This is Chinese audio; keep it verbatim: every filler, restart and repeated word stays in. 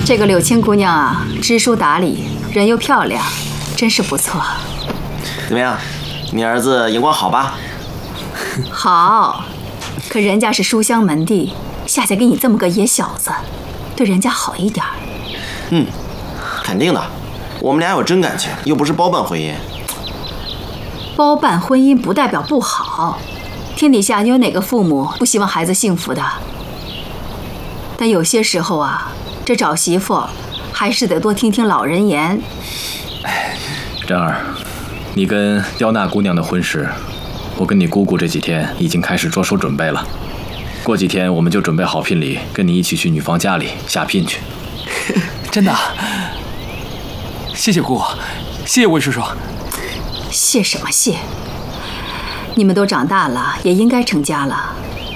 这个柳青姑娘啊，知书达理，人又漂亮，真是不错。 怎么样，你儿子眼光好吧？ 好，可人家是书香门第，夏夏给你这么个野小子，对人家好一点。 嗯，肯定的，我们俩有真感情，又不是包办婚姻。 包办婚姻不代表不好，天底下你有哪个父母不希望孩子幸福的？但有些时候啊，这找媳妇还是得多听听老人言。 珍儿，你跟刁娜姑娘的婚事，我跟你姑姑这几天已经开始着手准备了。过几天我们就准备好聘礼，跟你一起去女方家里下聘去。 真的？谢谢姑姑，谢谢魏叔叔。 谢什么谢？你们都长大了，也应该成家了。